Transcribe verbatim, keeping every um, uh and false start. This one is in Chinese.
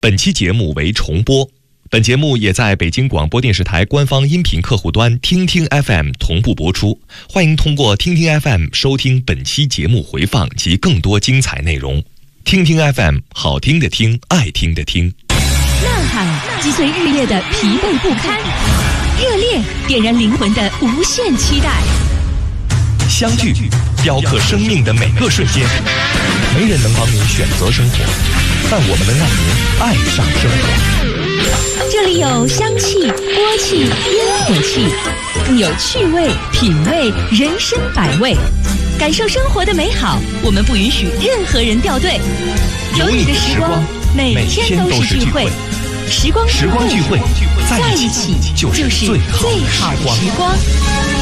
本期节目为重播，本节目也在北京广播电视台官方音频客户端听听 F M 同步播出，欢迎通过听听 F M 收听本期节目回放及更多精彩内容。听听 F M， 好听的听，爱听的听。 呐喊击碎日夜的疲惫不堪，热烈点燃灵魂的无限期待。 相聚，雕刻生命的每个瞬间。没人能帮您选择生活，但我们能让您爱上生活。 这里有香气、锅气、烟火气，有趣味、品味、人生百味，感受生活的美好。我们不允许任何人掉队。有你的时光，每天都是聚会。时光时光聚会， 在一起就是最好的时光。